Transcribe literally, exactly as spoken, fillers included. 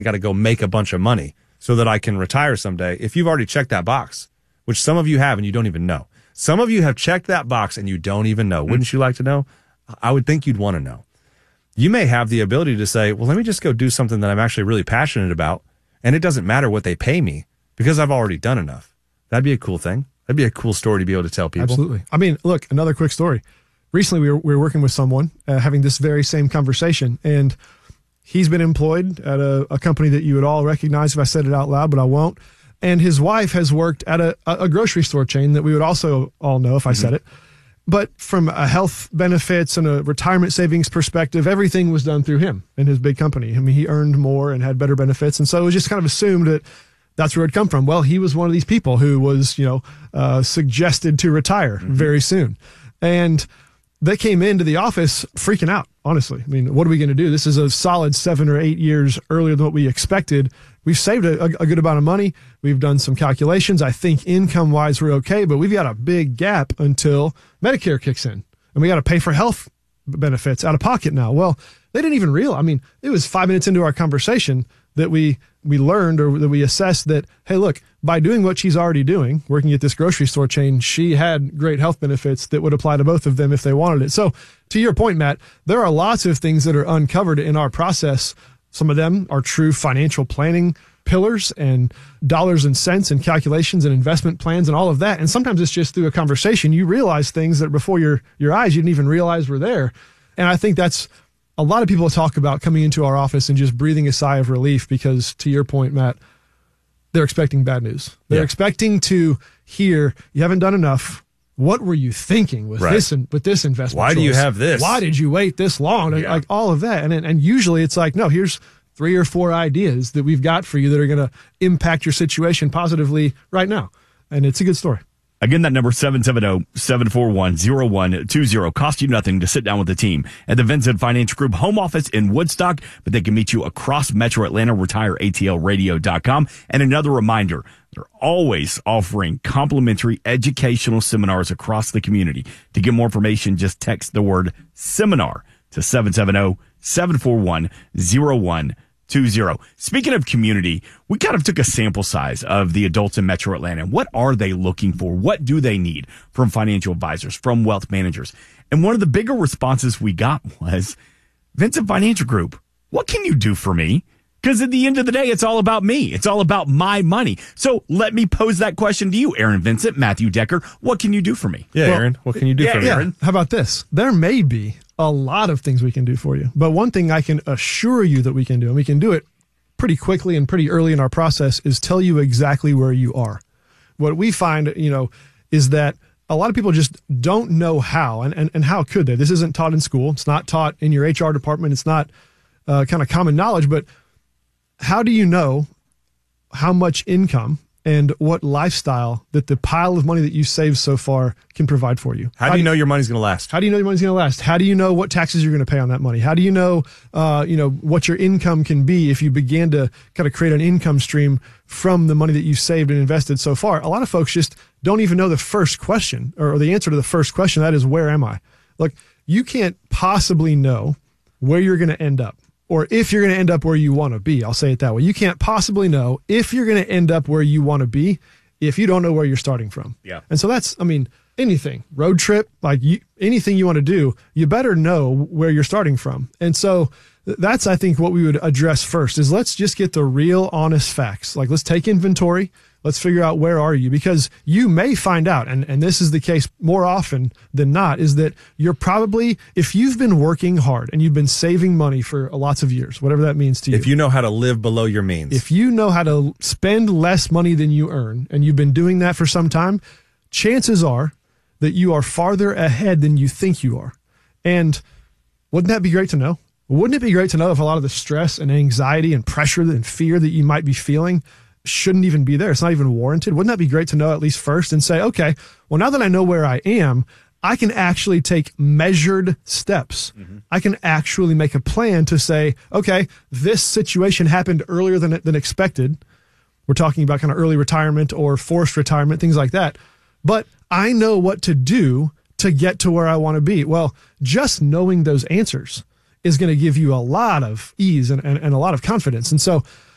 got to go make a bunch of money so that I can retire someday. If you've already checked that box, which some of you have and you don't even know. Some of you have checked that box and you don't even know. Mm-hmm. Wouldn't you like to know? I would think you'd want to know. You may have the ability to say, well, let me just go do something that I'm actually really passionate about, and it doesn't matter what they pay me because I've already done enough. That'd be a cool thing. That'd be a cool story to be able to tell people. Absolutely. I mean, look, another quick story. Recently, we were, we were working with someone uh, having this very same conversation, and he's been employed at a, a company that you would all recognize if I said it out loud, but I won't. And his wife has worked at a, a grocery store chain that we would also all know if I mm-hmm. said it. But from a health benefits and a retirement savings perspective, everything was done through him and his big company. I mean, he earned more and had better benefits. And so it was just kind of assumed that that's where it'd come from. Well, he was one of these people who was, you know, uh, suggested to retire mm-hmm. very soon. And they came into the office freaking out, honestly. I mean, what are we going to do? This is a solid seven or eight years earlier than what we expected. We've saved a, a good amount of money. We've done some calculations. I think income-wise we're okay, but we've got a big gap until Medicare kicks in. And we got to pay for health benefits out of pocket now. Well, they didn't even realize. I mean, it was five minutes into our conversation that we we learned or that we assessed that, hey, look, by doing what she's already doing, working at this grocery store chain, she had great health benefits that would apply to both of them if they wanted it. So to your point, Matt, there are lots of things that are uncovered in our process. Some of them are true financial planning pillars and dollars and cents and calculations and investment plans and all of that. And sometimes it's just through a conversation. You realize things that before your, your eyes, you didn't even realize were there. And I think that's a lot of people talk about coming into our office and just breathing a sigh of relief because, to your point, Matt, they're expecting bad news. They're yeah. expecting to hear, you haven't done enough. What were you thinking with right. this with this investment? Why choice? do you have this? Why did you wait this long? Yeah. Like all of that. And and usually it's like, no, here's three or four ideas that we've got for you that are going to impact your situation positively right now. And it's a good story. Again, that number, seven seven zero, seven four one, zero one two zero. Cost you nothing to sit down with the team at the Vincent Financial Group home office in Woodstock, but they can meet you across Metro Atlanta. retire A T L radio dot com. And another reminder, they're always offering complimentary educational seminars across the community. To get more information, just text the word seminar to seven seven zero, seven four one, zero one two zero. Speaking of community, we kind of took a sample size of the adults in Metro Atlanta. What are they looking for? What do they need from financial advisors, from wealth managers? And one of the bigger responses we got was, Vincent Financial Group, what can you do for me? Because at the end of the day, it's all about me. It's all about my money. So let me pose that question to you, Aaron Vincent, Matthew Decker. What can you do for me? Yeah, well, Aaron, what can you do yeah, for me? Yeah. Aaron? How about this? There may be a lot of things we can do for you. But one thing I can assure you that we can do, and we can do it pretty quickly and pretty early in our process, is tell you exactly where you are. What we find, you know, is that a lot of people just don't know how, and, and, and how could they? This isn't taught in school. It's not taught in your H R department. It's not uh, kind of common knowledge, but how do you know how much income and what lifestyle that the pile of money that you saved so far can provide for you? How, how do you know your money's going to last? How do you know your money's going to last? How do you know what taxes you're going to pay on that money? How do you know, uh, you know, what your income can be if you began to kind of create an income stream from the money that you saved and invested so far? A lot of folks just don't even know the first question or the answer to the first question. That is, where am I? Look, you can't possibly know where you're going to end up, or if you're going to end up where you want to be. I'll say it that way. You can't possibly know if you're going to end up where you want to be if you don't know where you're starting from. Yeah. And so that's, I mean, anything, road trip, like you, anything you want to do, you better know where you're starting from. And so that's, I think, what we would address first is let's just get the real honest facts. Like, let's take inventory. Let's figure out where are you, because you may find out, and, and this is the case more often than not, is that you're probably, if you've been working hard and you've been saving money for lots of years, whatever that means to you. If you know how to live below your means. If you know how to spend less money than you earn, and you've been doing that for some time, chances are that you are farther ahead than you think you are. And wouldn't that be great to know? Wouldn't it be great to know if a lot of the stress and anxiety and pressure and fear that you might be feeling shouldn't even be there? It's not even warranted. Wouldn't that be great to know at least first and say, okay, well, now that I know where I am, I can actually take measured steps. Mm-hmm. I can actually make a plan to say, okay, this situation happened earlier than, than expected. We're talking about kind of early retirement or forced retirement, things like that. But I know what to do to get to where I want to be. Well, just knowing those answers is going to give you a lot of ease and, and, and a lot of confidence. And so